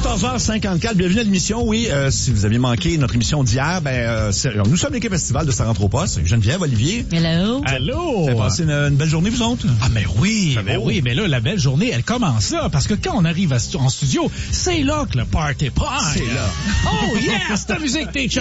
14h54, bienvenue à l'émission. Oui, si vous avez manqué notre émission d'hier, nous sommes l'équipe festival de Star Antropos. Geneviève, Olivier. Hello. Allô. Vous avez passé une belle journée, vous autres? Ah, mais oui, mais là, la belle journée, elle commence là, parce que quand on arrive en studio, c'est là que le party part. C'est là. Oh yes, ta musique, t'es